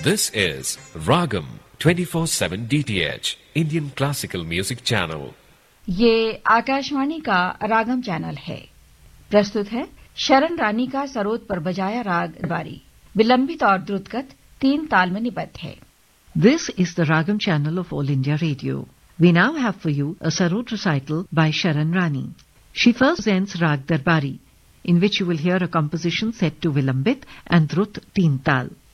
This is Ragam 24/7 DTH Indian Classical Music Channel. ये आकाशवाणी का रागम channel है। प्रस्तुत है शरण रानी का सरोद पर बजाया राग दरबारी, विलंबित और द्रुतगत, 3 ताल में निबद्ध है। This is the Ragam channel of All India Radio. We now have for you a sarod recital by Sharan Rani. She first presents Rag Darbari, in which you will hear a composition set to Vilambit and Drut 3 Tal.